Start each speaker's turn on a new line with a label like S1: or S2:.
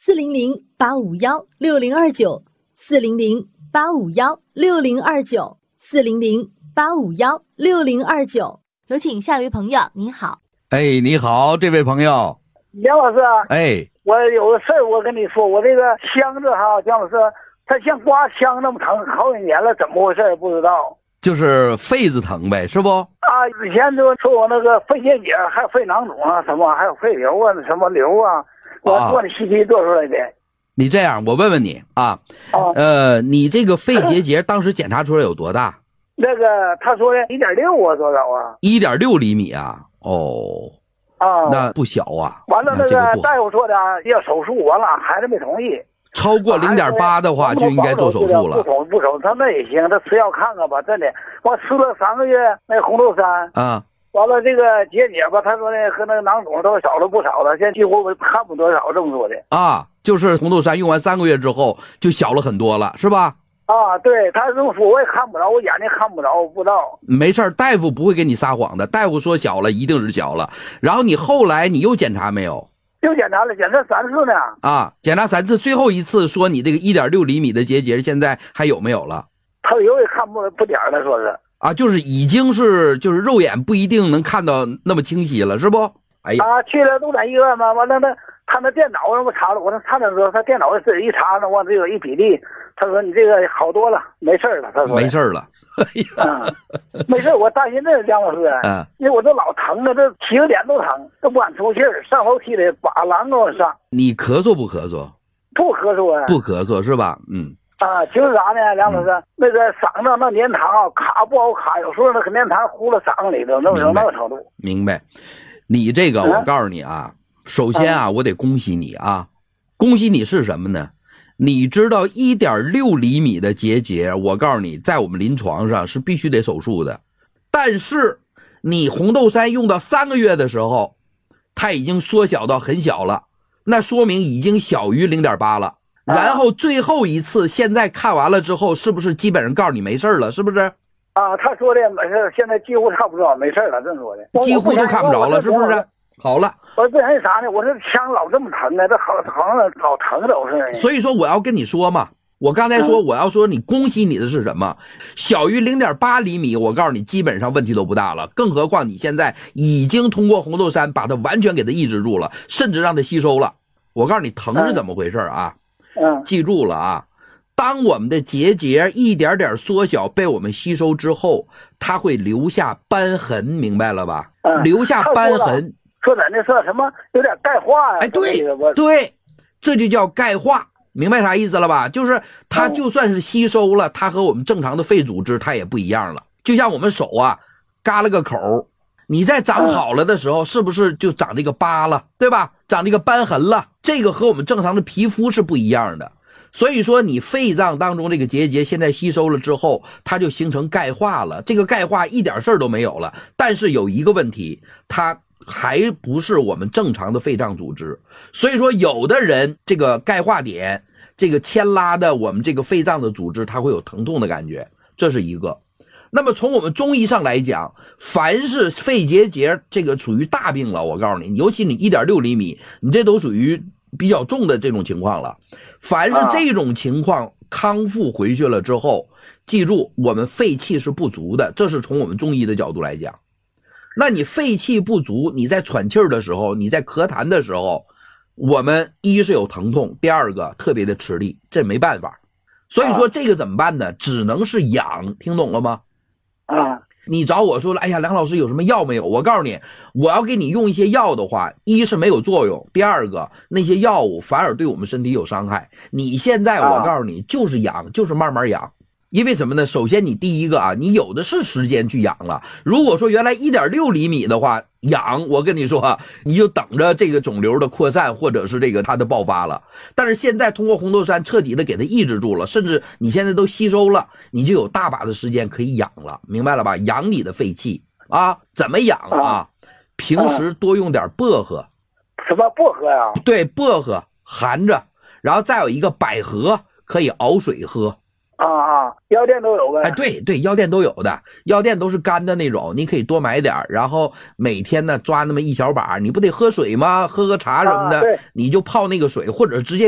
S1: 400-851-6029，400-851-6029，400-851-6029。有请下一位朋友，您好。
S2: 哎，你好，这位朋友。
S3: 梁老师啊，
S2: 哎，
S3: 我有个事儿，我跟你说，我这个箱子哈，姜老师，它像刮枪那么疼，好几年了，怎么回事不知道。
S2: 就是肺子疼呗，是不？
S3: 啊，以前就说我那个肺结节，还有肺囊肿啊，什么还有肺瘤啊，什么瘤啊，我做的CT做出来的。
S2: 你这样，我问问你啊，你这个肺结节当时检查出来有多大？
S3: 那个他说的1.6啊，多少啊
S2: ？1.6厘米啊？哦。
S3: 啊，
S2: 那不小啊。
S3: 完了，那个大夫说的要手术，完了孩子没同意。
S2: 超过0.8的话，就应该做手术了。
S3: 不手，他那也行，他吃药看看吧，真的。我吃了3个月那红豆杉
S2: 啊，
S3: 完了这个结节吧，他说呢和那个囊肿都少了不少了，现在几乎看不多少，这么说的
S2: 啊。就是红豆杉用完3个月之后就小了很多了，是吧？
S3: 啊，对，他这么说我也看不着，我眼睛看不着，我不知道。
S2: 没事，大夫不会给你撒谎的，大夫说小了一定是小了。然后你后来你又检查没有？
S3: 又检查了，检查3次呢。
S2: 啊，检查3次，最后一次说你这个1.6厘米的结节现在还有没有了？
S3: 他有也看不点了，说是。
S2: 啊，就是已经是就是肉眼不一定能看到那么清晰了，是不？哎呀，
S3: 啊，去了动展医院嘛，完了他那电脑让我查了，我那查的时候，他电脑自己一查呢，我这有一比例，他说你这个好多了，没事了，他说
S2: 没事了，
S3: 没事，我担心这梁老师，因为我这老疼啊，这起个脸都疼，都不敢出气儿，上楼梯里把狼给我上。
S2: 你咳嗽不咳嗽？
S3: 不咳嗽啊，
S2: 不咳嗽是吧？嗯。
S3: 啊，就是啥呢，梁老师，那个嗓子那粘痰啊，卡不好卡，有时候那个粘痰糊了嗓子里头，那个程度。
S2: 明白。你这个我告诉你啊，首先啊，我得恭喜你啊，恭喜你是什么呢？你知道1.6厘米的结节，我告诉你，在我们临床上是必须得手术的。但是你红豆杉用到3个月的时候，它已经缩小到很小了，那说明已经小于0.8了。然后最后一次现在看完了之后，是不是基本上告诉你没事了？是不是？
S3: 啊，他说的没事，现在几乎看不着，没事了，这么说的，
S2: 几乎都看不着了，是不是？好了，
S3: 我之前啥呢？我这枪老这么疼呢，这好像老疼都是。
S2: 所以说我要跟你说嘛，我刚才说我要说你恭喜你的是什么？小于0.8厘米，我告诉你基本上问题都不大了。更何况你现在已经通过红豆杉把它完全给它抑制住了，甚至让它吸收了。我告诉你疼是怎么回事啊？记住了啊。当我们的结节一点点缩小被我们吸收之后，它会留下瘢痕，明白了吧？留下瘢痕。
S3: 说咱这说什么有点钙化呀？
S2: 哎，对，这就叫钙化，明白啥意思了吧？就是它就算是吸收了，它和我们正常的肺组织它也不一样了。就像我们手啊，嘎了个口，你在长好了的时候，是不是就长这个疤了，对吧？长这个瘢痕了，这个和我们正常的皮肤是不一样的。所以说你肺脏当中这个结节现在吸收了之后，它就形成钙化了，这个钙化一点事儿都没有了。但是有一个问题，它还不是我们正常的肺脏组织，所以说有的人这个钙化点这个牵拉的我们这个肺脏的组织，它会有疼痛的感觉，这是一个。那么从我们中医上来讲，凡是肺结节这个属于大病了，我告诉你，尤其你1.6厘米，你这都属于比较重的这种情况了。凡是这种情况康复回去了之后，记住我们肺气是不足的，这是从我们中医的角度来讲。那你肺气不足，你在喘气儿的时候，你在咳痰的时候，我们一是有疼痛，第二个特别的吃力，这没办法。所以说这个怎么办呢？只能是养，听懂了吗？你找我说了，哎呀，梁老师有什么药没有？我告诉你，我要给你用一些药的话，一是没有作用，第二个那些药物反而对我们身体有伤害。你现在我告诉你，就是养，就是慢慢养。因为什么呢？首先你第一个啊，你有的是时间去养了。如果说原来1.6厘米的话，养，我跟你说，你就等着这个肿瘤的扩散或者是这个它的爆发了。但是现在通过红豆杉彻底的给它抑制住了，甚至你现在都吸收了，你就有大把的时间可以养了，明白了吧？养你的肺气啊，怎么养啊？平时多用点薄荷。
S3: 什么薄荷呀？
S2: 对，薄荷含着，然后再有一个百合，可以熬水喝。
S3: 药店都有呗。
S2: 哎，对，药店都有的，药店都是干的那种，你可以多买点，然后每天呢抓那么一小把，你不得喝水吗？喝个茶什么的，你就泡那个水，或者直接